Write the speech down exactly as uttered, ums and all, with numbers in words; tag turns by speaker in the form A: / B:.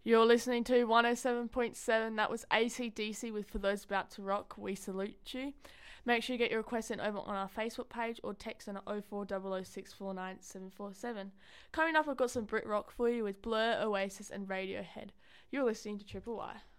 A: You're listening to one oh seven point seven. That was A C D C with For Those About to Rock. We salute you. Make sure you get your request in over on our Facebook page or text on oh four oh oh six four nine seven four seven. Coming up, I've got some Brit rock for you with Blur, Oasis and Radiohead. You're listening to Triple Y.